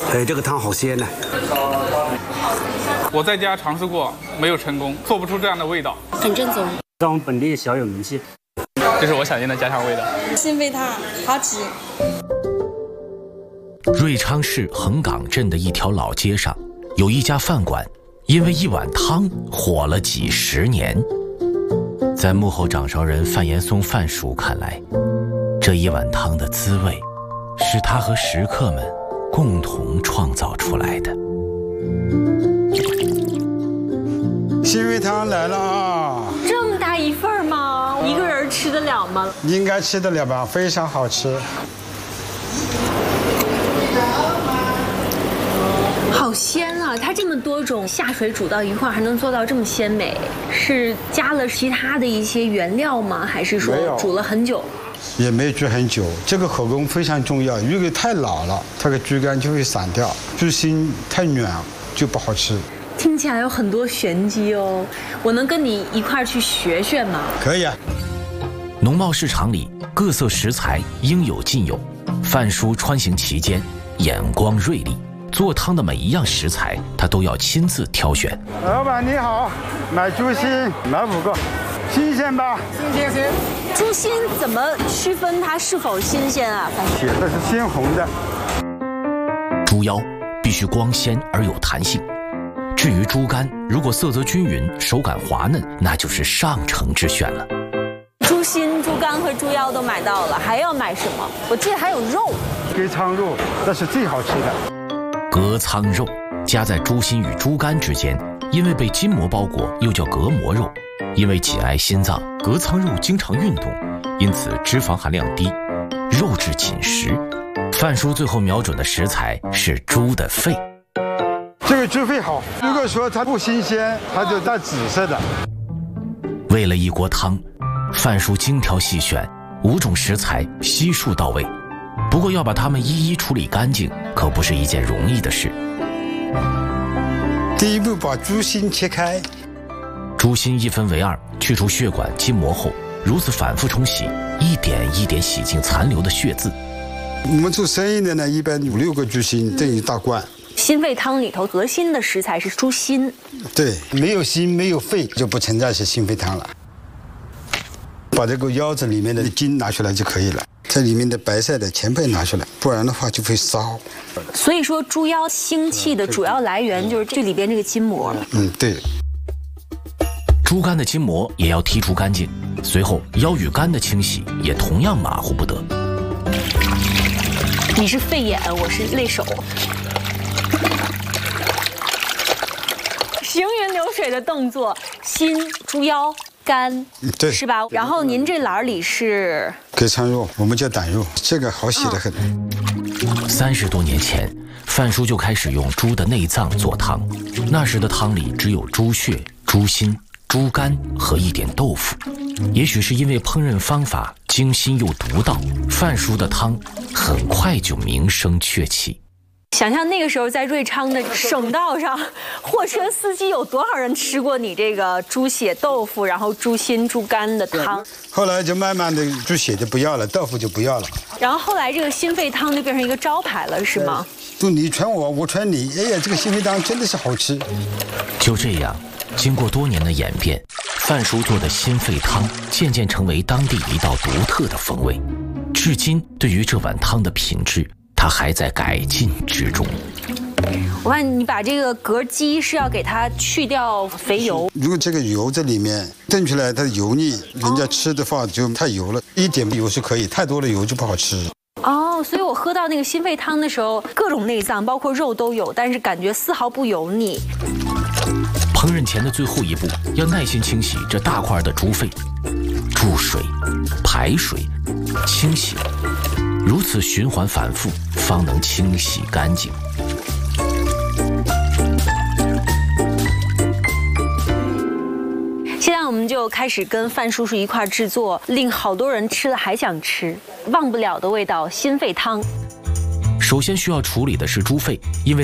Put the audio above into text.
哎，这个汤好鲜呢。 我在家尝试过，没有成功，做不出这样的味道。 很正宗， 在我们本地小有名气。 这是我想念的家乡味道。 心肺汤好吃。 瑞昌市横岗镇的一条老街上，有一家饭馆，因为一碗汤火了几十年。在幕后掌勺人范延松范叔看来，这一碗汤的滋味，是他和食客们共同创造出来的。 心肺汤来了啊！ 这么大一份吗？一个人吃得了吗？ 应该吃得了吧，非常好吃。 好鲜啊！它这么多种下水煮到一块，还能做到这么鲜美，是加了其他的一些原料吗？还是说煮了很久？ 也没煮很久，这个火候非常重要。如果太老了，它的猪肝就会散掉；猪心太软就不好吃。 听起来有很多玄机哦，我能跟你一块去学学吗？ 可以啊。 农贸市场里各色食材应有尽有，范叔穿行其间，眼光锐利。做汤的每一样食材，他都要亲自挑选。 老板你好，买猪心，买5个，新鲜吧？新鲜。 猪心怎么区分它是否新鲜啊？ 写的是鲜红的。 猪腰必须光鲜而有弹性，至于猪肝，如果色泽均匀、手感滑嫩，那就是上乘之选了。 猪心、猪肝和猪腰都买到了，还要买什么？我记得还有肉。 隔仓肉，那是最好吃的。 隔仓肉夹在猪心与猪肝之间，因为被筋膜包裹，又叫隔膜肉。因为紧挨心脏，隔仓肉经常运动，因此脂肪含量低，肉质紧实。范叔最后瞄准的食材是猪的肺。 这个猪肺好，如果说它不新鲜，它就带紫色的。 为了一锅汤，范叔精挑细选，5种食材悉数到位。不过要把它们一一处理干净，可不是一件容易的事。 第一步，把猪心切开。 猪心1分为2，去除血管、筋膜后，如此反复冲洗，一点一点洗净残留的血渍。 我们做生意的呢，一般5、6个猪心等于大罐。 心肺汤里头核心的食材是猪心。 对，没有心没有肺就不存在是心肺汤了。把这个腰子里面的筋拿出来就可以了，这里面的白菜的前背拿出来，不然的话就会烧。 所以说猪腰腥气的主要来源就是这里边这个筋膜。 对。 猪肝的筋膜也要剔除干净，随后腰与肝的清洗也同样马虎不得。 你是肺眼，我是泪手。行云流水的动作，心、猪腰、肝， 对， 是吧？然后您这篮里是隔仓肉，我们叫胆肉，这个好洗得很。 30多年前，范叔就开始用猪的内脏做汤，那时的汤里只有猪血、猪心、猪肝和一点豆腐。也许是因为烹饪方法精心又独到，范叔的汤很快就名声鹊起。 想象那个时候在瑞昌的省道上，货车司机有多少人吃过你这个猪血豆腐，然后猪心、猪肝的汤？ 后来就慢慢的猪血就不要了，豆腐就不要了。 然后后来这个心肺汤就变成一个招牌了，是吗？ 就你传我，我传你，哎呀，这个心肺汤真的是好吃。 就这样，经过多年的演变，范叔做的心肺汤渐渐成为当地一道独特的风味。至今，对于这碗汤的品质，他还在改进之中。 我看你把这个膈肌是要给它去掉肥油。 如果这个油在里面炖出来，它油腻，人家吃的话就太油了。一点油是可以，太多的油就不好吃。 哦，所以我喝到那个心肺汤的时候，各种内脏包括肉都有，但是感觉丝毫不油腻。 烹饪前的最后一步，要耐心清洗这大块的猪肺，注水、排水、清洗，如此循环反复，方能清洗干净。 现在我们就开始跟范叔叔一块制作令好多人吃了还想吃、忘不了的味道——心肺汤。 首先需要处理的是猪肺，因为